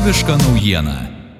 Lietuviška naujiena.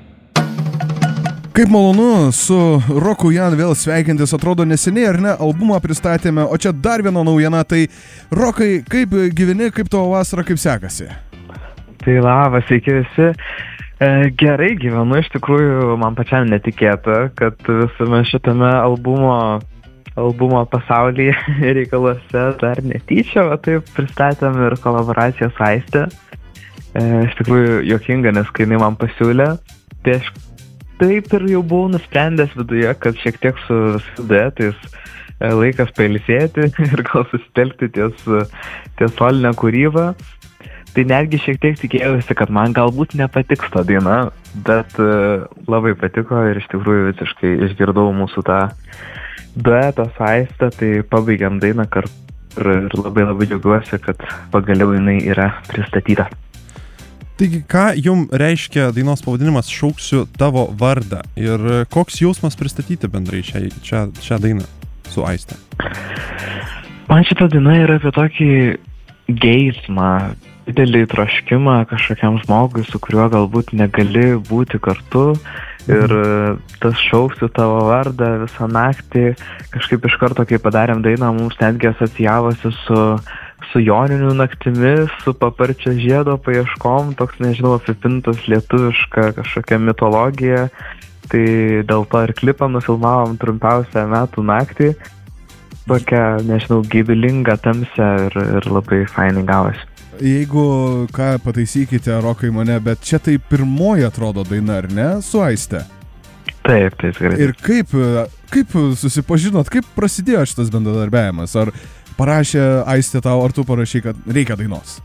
Kaip malonu su Roku Jan vėl sveikintis, atrodo neseniai ar ne, albumą pristatėme, o čia dar viena naujiena, tai Rokai, kaip gyveni, kaip tavo vasara, kaip sekasi? Tai labas, sveiki visi. Gerai gyvenu, iš tikrųjų man pačiam netikėta, kad visame šitame albumo pasaulyje reikaluose dar netyčia, o taip pristatėm ir kolaboraciją su Aiste. Iš tikrųjų juokinga, nes kai jinai man pasiūlė, tai aš taip ir jau buvau nusprendęs viduje, kad šiek tiek su duetais laikas pailsėti ir gal susitelkti ties solinę kūrybą. Tai netgi šiek tiek tikėjausi, kad man galbūt nepatiks ta daina, bet labai patiko ir iš tikrųjų visiškai išgirdau mūsų tą duetą su Aiste, tai pabaigiam dainą kartu ir labai džiaugiuosi, kad pagaliau jinai yra pristatyta. Taigi, ką jum reiškia dainos pavadinimas Šauksiu tavo vardą ir koks jausmas pristatyti bendrai šią dainą su Aiste? Man šita daina yra apie tokį geismą, didelį troškimą kažkokiam žmogui, su kuriuo galbūt negali būti kartu ir tas šauksiu tavo vardą visą naktį, kažkaip iš karto, kai padarėm dainą, mums netgi asocijavosi su joninių naktimis, su paparčio žiedo paieškom, toks, nežinau, apipintas lietuviška kažkokia mitologija, tai dėl to ir klipą nufilmavom trumpiausią metų naktį, tokią, nežinau, gyvybingą tamsę ir labai fainai gavosi. Jeigu ką, pataisykite, Rokai, mane, bet čia tai pirmoji atrodo daina, ar ne, su Aiste? Taip, gerai. Ir kaip susipažinot, kaip prasidėjo šitas bendradarbiavimas? Ar parašė Aiste tau, ar tu parašai, kad reikia dainos?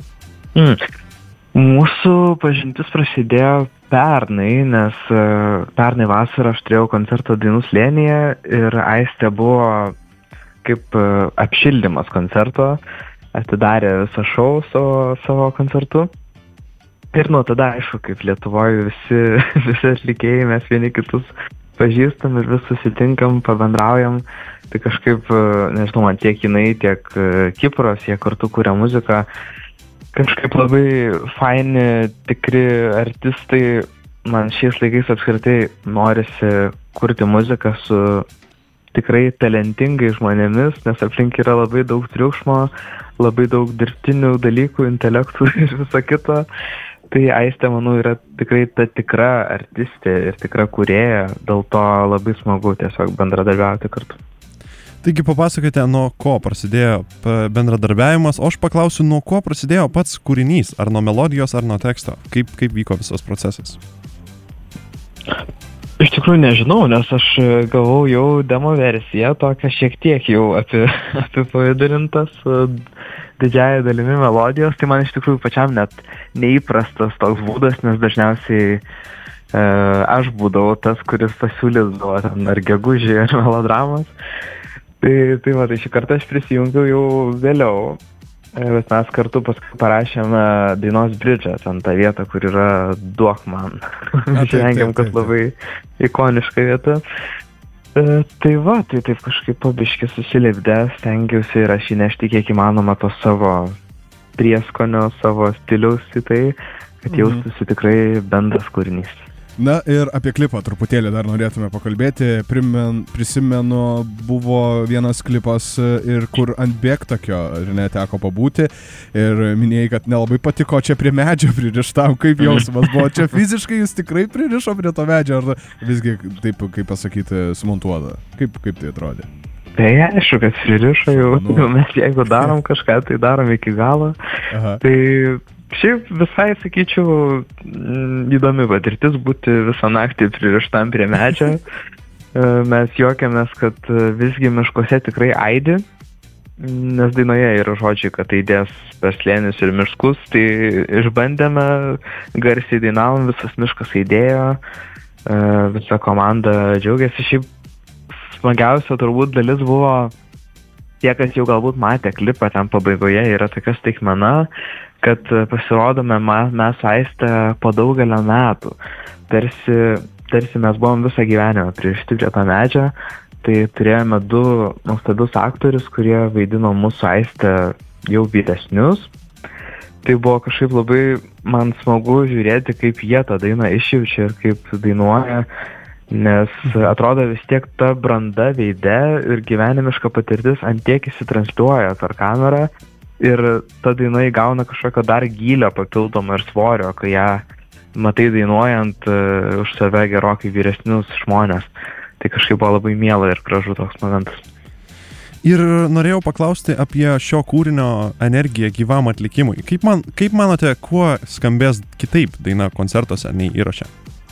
Mūsų pažintis prasidėjo pernai, nes pernai vasarą aš turėjau koncertą Dainų slėnyje ir Aiste buvo kaip apšildymas koncerto, atidarė visą šou savo koncertu. Ir nuo tada, aišku, kaip Lietuvoje visi atlikėjai, mes vieni kitus pažįstam ir vis susitinkam, pabendraujam. Tai kažkaip, nežinau, man tiek jinai, tiek Kipros, jie kartu kuria muziką. Kažkaip labai faini, tikri artistai. Man šiais laikais apskritai norisi kurti muziką su tikrai talentingai žmonėmis, nes aplink yra labai daug triukšmo, labai daug dirbtinių dalykų, intelektų ir viso kito. Tai Aiste, manau, yra tikrai ta tikra artistė ir tikra kūrėja, dėl to labai smagu tiesiog bendradarbiauti kartu. Taigi papasakokite, nuo ko prasidėjo bendradarbiavimas, o aš paklausiu, nuo ko prasidėjo pats kūrinys, ar nuo melodijos, ar nuo teksto, kaip vyko visas procesas? Iš tikrųjų nežinau, nes aš gavau jau demo versiją, tokią šiek tiek jau apipavidalintas didžiąją dalimi melodijos, tai man iš tikrųjų pačiam net neįprastas toks būdas, nes dažniausiai aš būdavau tas, kuris pasiūlydavo ten ar gegužį, ar melodramas. Tai šį kartą aš prisijungiau jau vėliau, bet mes kartu paskui parašėme dainos bridžą, ten tą vietą, kur yra Duok man. Žiūrėgiam, kad labai ikoniška vieta. Tai taip kažkaip pabiškai susilipdė, stengiausi ir aš įnešti kiek įmanoma to savo prieskonio, savo stiliaus į tai, kad jaustųsi tikrai bendras kūrinys. Na ir apie klipą truputėlį dar norėtume pakalbėti. Prisimenu, buvo vienas klipas ir kur ant bėgtakio neteko pabūti ir minėjai, kad nelabai patiko čia prie medžio pririštam, kaip jausmas buvo. Čia fiziškai jis tikrai pririšo prie to medžio, ar visgi taip, kaip pasakyti, sumontuota? Kaip tai atrodė? Tai aišku, kad pririšo jau mes jeigu darom kažką, tai darom iki galo. Aha. Tai šiaip visai, sakyčiau, įdomi patirtis būti visą naktį pririštam prie medžio. Mes juokiamės, kad visgi miškuose tikrai aidi, nes dainoje yra žodžiai, kad aidės per slėnius ir miškus, tai išbandėme, garsiai dainavom, visas miškas aidėjo, visa komanda džiaugiasi. Šiaip smagiausia turbūt dalis buvo tie, kas jau galbūt matė klipą, ten pabaigoje yra tokia staigmena, kad pasirodome mes su Aiste po daugelio metų. Tarsi mes buvom visą gyvenimą pririšti prie to medžio, tai turėjome 2 nuostabius aktorius, kurie vaidino mūsų Aiste jau vyresnius. tai buvo kažkaip labai man smagu žiūrėti, kaip jie tą dainą išjaučia ir kaip dainuoja, nes atrodo vis tiek ta branda veide ir gyvenimiška patirtis ant tiek įsitransliuoja per kamerą ir ta daina įgauna kažkokio dar gylio papildomą ir svorio, kai ją matai dainuojant už save gerokai vyresnius žmonės. Tai kažkaip buvo labai miela ir gražu toks momentas. Ir norėjau paklausti apie šio kūrinio energiją gyvam atlikimui. Kaip manote, kuo skambės kitaip daina koncertuose nei įraše?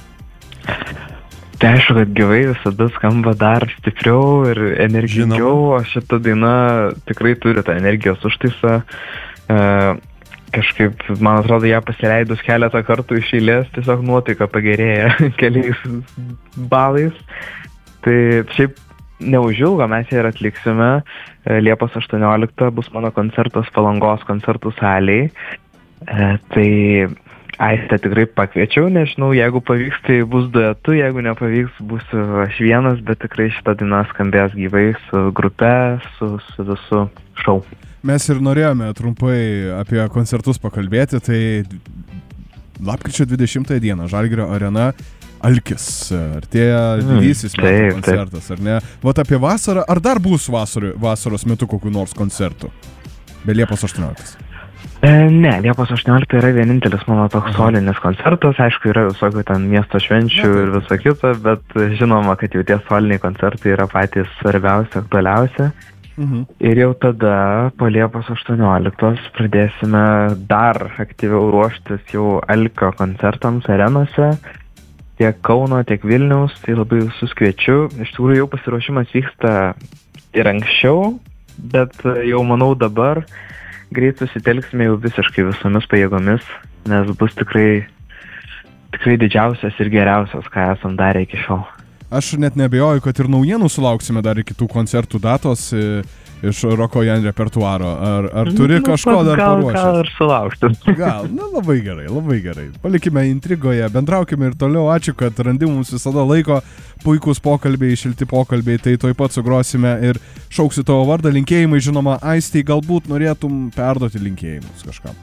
Tai aišku, kad gyvai visada skamba dar stipriau ir energingiau, o šita daina tikrai turi tą energijos užtaisą. Kažkaip, man atrodo, ją pasileidus keletą kartų iš eilės, tiesiog nuotaika pagerėja keliais balais. Tai šiaip neužilgo mes ją ir atliksime. Liepos 18 bus mano koncertas Palangos koncertų salėj. Tai Aistę tikrai pakviečiau, nežinau, jeigu pavyks, tai bus duetu, jeigu nepavyks, būsiu aš vienas, bet tikrai šitą dainą skambės gyvai su grupe, su visu šou. Mes ir norėjome trumpai apie koncertus pakalbėti, tai lapkričio 20 dieną Žalgirio arena Alkis, artėja didysis metų koncertas, ar ne? Vat apie vasarą, ar dar bus vasaros metu kokių nors koncertų? Be Liepos 18? Ne, Liepos 18 yra vienintelis mano toks solinis koncertas, aišku, yra visokių ten miesto švenčių ir viso kito, bet žinoma, kad jau tie soliniai koncertai yra patys svarbiausi, aktualiausi. Ir jau tada po Liepos 18 pradėsime dar aktyviau ruoštis jau Alkio koncertams arenose, tiek Kauno, tiek Vilniaus, tai labai visus kviečiu. Iš tikrųjų jau pasiruošimas vyksta ir anksčiau, bet jau manau dabar greit susitelksime jau visiškai visomis pajėgomis, nes bus tikrai didžiausias ir geriausias, ką esam darę iki šiol. Aš net neabejoju, kad ir naujienų sulauksime dar iki tų koncertų datos iš Roko Jan repertuaro. Ar turi kažko dar paruošęs? Gal ir sulauksim. Gal, labai gerai, labai gerai. Palikime intrigoje, bendraukime ir toliau. Ačiū, kad randi mums visada laiko. Puikūs pokalbiai, šilti pokalbiai, tai toj pat sugrosime ir šauksiu tavo vardą. Linkėjimai, žinoma, Aistei, galbūt norėtum perduoti linkėjimus kažkam.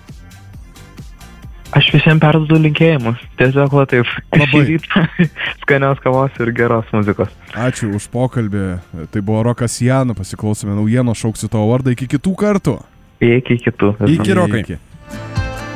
Aš visiems perduodu linkėjimus. Tiesiog va taip. Labai. Skanios kavos ir geros muzikos. Ačiū už pokalbį. Tai buvo Rokas Jan. Pasiklausome naujienos, šauksiu tavo vardą. Iki kitų kartų. Iki kitų. Iki, Rokai. Iki.